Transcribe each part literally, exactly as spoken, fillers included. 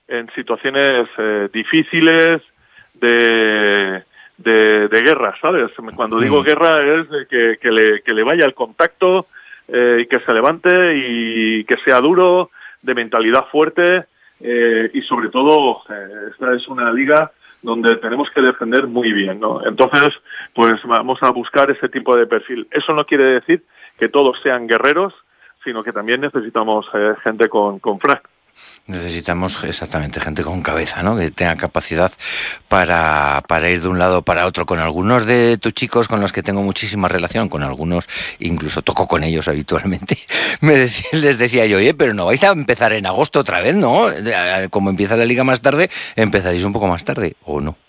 en situaciones eh, difíciles de, de, de guerra, ¿sabes? Cuando digo guerra es de que, que, le, que le vaya el contacto eh, y que se levante y que sea duro, de mentalidad fuerte eh, y sobre todo eh, esta es una liga donde tenemos que defender muy bien, ¿no? Entonces, pues vamos a buscar ese tipo de perfil. Eso no quiere decir que todos sean guerreros, sino que también necesitamos eh, gente con, con frac. Necesitamos exactamente gente con cabeza, ¿no? Que tenga capacidad para, para ir de un lado para otro. Con algunos de tus chicos con los que tengo muchísima relación, con algunos incluso toco con ellos habitualmente, me decía, les decía yo, oye, pero no vais a empezar en agosto otra vez, ¿no? Como empieza la liga más tarde, empezaréis un poco más tarde, ¿o no?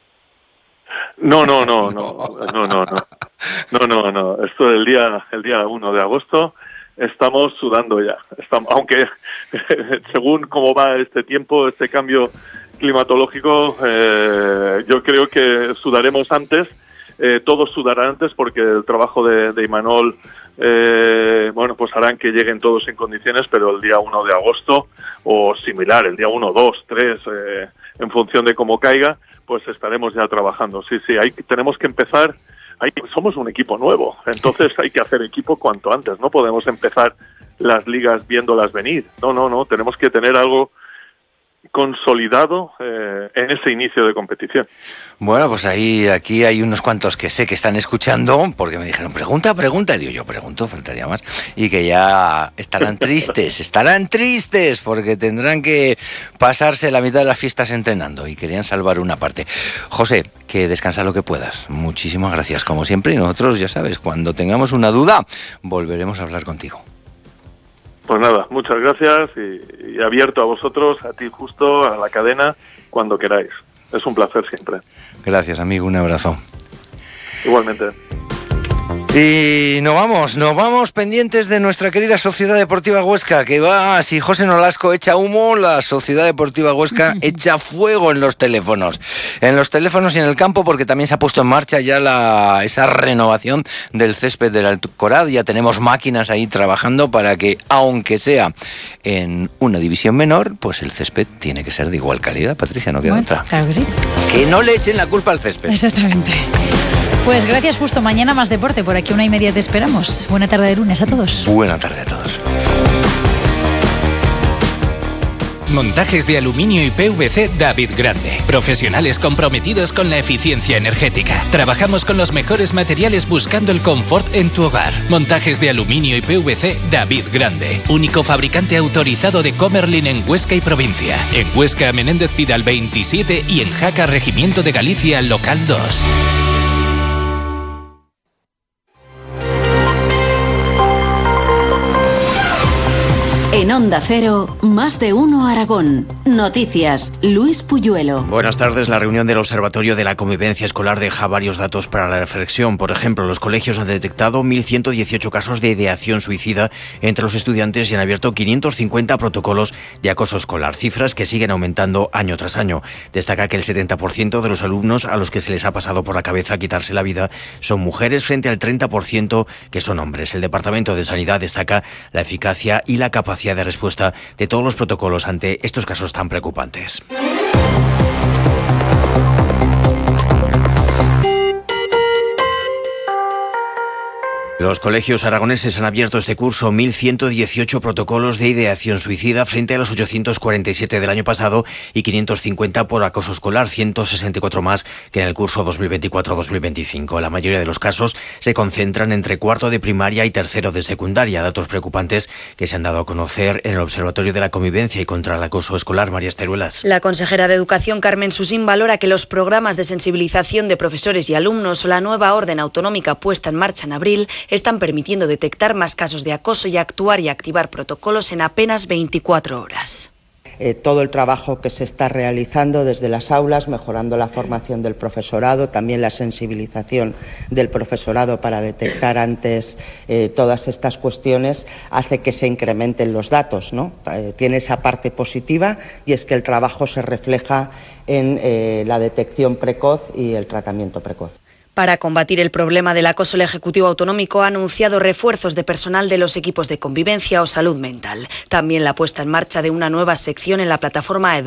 No, no, no, no, no, no, no, no, no, no. Esto el día, el día uno de agosto estamos sudando ya. Estamos, aunque según cómo va este tiempo, este cambio climatológico, eh, yo creo que sudaremos antes. Eh, todos sudarán antes porque el trabajo de, de Imanol, eh, bueno, pues harán que lleguen todos en condiciones, pero el día uno de agosto o similar, el día uno, dos, tres, eh, en función de cómo caiga, pues estaremos ya trabajando. Sí, sí, hay, tenemos que empezar. Hay, somos un equipo nuevo, entonces hay que hacer equipo cuanto antes. No podemos empezar las ligas viéndolas venir. No, no, no. Tenemos que tener algo consolidado eh, en ese inicio de competición. Bueno, pues ahí, aquí hay unos cuantos que sé que están escuchando, porque me dijeron, pregunta, pregunta, y digo, yo pregunto, faltaría más, y que ya estarán tristes, estarán tristes, porque tendrán que pasarse la mitad de las fiestas entrenando, y querían salvar una parte. José, que descansa lo que puedas. Muchísimas gracias, como siempre, y nosotros, ya sabes, cuando tengamos una duda, volveremos a hablar contigo. Pues nada, muchas gracias y, y abierto a vosotros, a ti justo, a la cadena, cuando queráis. Es un placer siempre. Gracias, amigo, un abrazo. Igualmente. Y nos vamos, nos vamos pendientes de nuestra querida Sociedad Deportiva Huesca, que va, si José Nolasco echa humo, la Sociedad Deportiva Huesca echa fuego en los teléfonos. En los teléfonos y en el campo, porque también se ha puesto en marcha ya la, esa renovación del césped del Alcorad. Ya tenemos máquinas ahí trabajando para que, aunque sea en una división menor, pues el césped tiene que ser de igual calidad. Patricia, no queda bueno, otra. Claro que sí. Que no le echen la culpa al césped. Exactamente. Pues gracias, justo mañana más deporte. Por aquí una y media te esperamos. Buena tarde de lunes a todos. Buena tarde a todos. Montajes de aluminio y P V C David Grande. Profesionales comprometidos con la eficiencia energética. Trabajamos con los mejores materiales buscando el confort en tu hogar. Montajes de aluminio y P V C David Grande. Único fabricante autorizado de Comerlin en Huesca y provincia. En Huesca, Menéndez Pidal veintisiete y en Jaca, Regimiento de Galicia, local dos. En Onda Cero, más de uno Aragón. Noticias, Luis Puyuelo. Buenas tardes. La reunión del Observatorio de la Convivencia Escolar deja varios datos para la reflexión. Por ejemplo, los colegios han detectado mil ciento dieciocho casos de ideación suicida entre los estudiantes y han abierto quinientos cincuenta protocolos de acoso escolar, cifras que siguen aumentando año tras año. Destaca que el setenta por ciento de los alumnos a los que se les ha pasado por la cabeza quitarse la vida son mujeres frente al treinta por ciento que son hombres. El Departamento de Sanidad destaca la eficacia y la capacidad de respuesta de todos los protocolos ante estos casos tan preocupantes. Los colegios aragoneses han abierto este curso mil ciento dieciocho protocolos de ideación suicida frente a los ochocientos cuarenta y siete del año pasado y quinientos cincuenta por acoso escolar, ciento sesenta y cuatro más que en el curso dos mil veinticuatro dos mil veinticinco. La mayoría de los casos se concentran entre cuarto de primaria y tercero de secundaria, datos preocupantes que se han dado a conocer en el Observatorio de la Convivencia y contra el Acoso Escolar. María Esteruelas. La consejera de Educación, Carmen Susín, valora que los programas de sensibilización de profesores y alumnos o la nueva orden autonómica puesta en marcha en abril están permitiendo detectar más casos de acoso y actuar y activar protocolos en apenas veinticuatro horas. Eh, todo el trabajo que se está realizando desde las aulas, mejorando la formación del profesorado, también la sensibilización del profesorado para detectar antes eh, todas estas cuestiones, hace que se incrementen los datos, ¿no? Eh, tiene esa parte positiva y es que el trabajo se refleja en eh, la detección precoz y el tratamiento precoz. Para combatir el problema del acoso, el Ejecutivo Autonómico ha anunciado refuerzos de personal de los equipos de convivencia o salud mental. También la puesta en marcha de una nueva sección en la plataforma Edu.